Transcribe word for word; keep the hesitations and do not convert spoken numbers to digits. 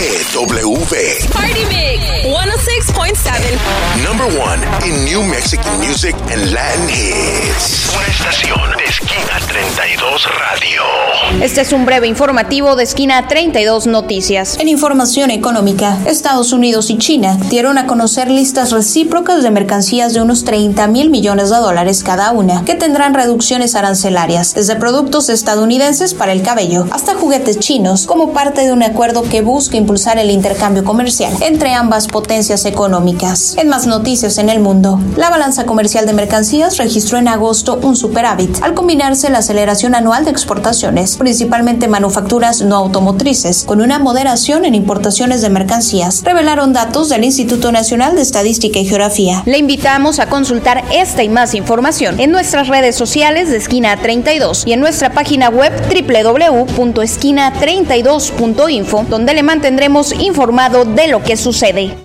W. Party Mix one oh six point seven. Number one in New Mexican music and Latin hits. Una estación de Esquina treinta y dos Radio. Este es un breve informativo de Esquina treinta y dos Noticias. En información económica, Estados Unidos y China dieron a conocer listas recíprocas de mercancías de unos treinta mil millones de dólares cada una, que tendrán reducciones arancelarias, desde productos estadounidenses para el cabello hasta juguetes chinos, como parte de un acuerdo que busca impulsar el intercambio comercial entre ambas potencias económicas. En más noticias en el mundo, la balanza comercial de mercancías registró en agosto un superávit, al combinarse la aceleración anual de exportaciones, principalmente manufacturas no automotrices, con una moderación en importaciones de mercancías, revelaron datos del Instituto Nacional de Estadística y Geografía. Le invitamos a consultar esta y más información en nuestras redes sociales de Esquina treinta y dos y en nuestra página web doble u doble u doble u punto esquina treinta y dos punto info, donde le mantendremos informado de lo que sucede.